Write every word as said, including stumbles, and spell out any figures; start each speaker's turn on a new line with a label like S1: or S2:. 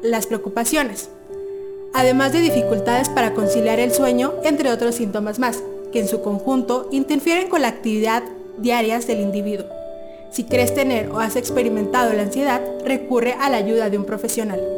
S1: las preocupaciones, además de dificultades para conciliar el sueño, entre otros síntomas más, que en su conjunto interfieren con la actividad diarias del individuo. Si crees tener o has experimentado la ansiedad, recurre a la ayuda de un profesional.